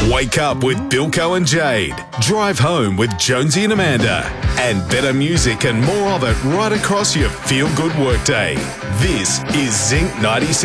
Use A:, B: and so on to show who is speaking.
A: Wake up with Bilko and Jade. Drive home with Jonesy and Amanda. And better music and more of it right across your feel-good workday. This is Zinc 97.